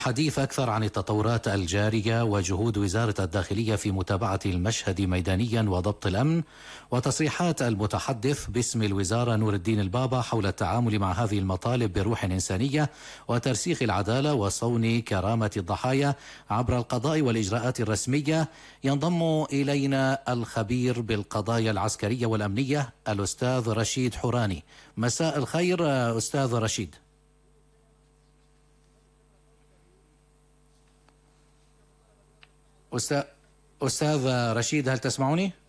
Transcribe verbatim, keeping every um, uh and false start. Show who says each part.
Speaker 1: حديث أكثر عن التطورات الجارية وجهود وزارة الداخلية في متابعة المشهد ميدانيا وضبط الأمن، وتصريحات المتحدث باسم الوزارة نور الدين البابا حول التعامل مع هذه المطالب بروح إنسانية وترسيخ العدالة وصون كرامة الضحايا عبر القضاء والإجراءات الرسمية. ينضم إلينا الخبير بالقضايا العسكرية والأمنية الأستاذ رشيد حوراني. مساء الخير أستاذ رشيد. أستاذ أستاذ رشيد، هل تسمعني؟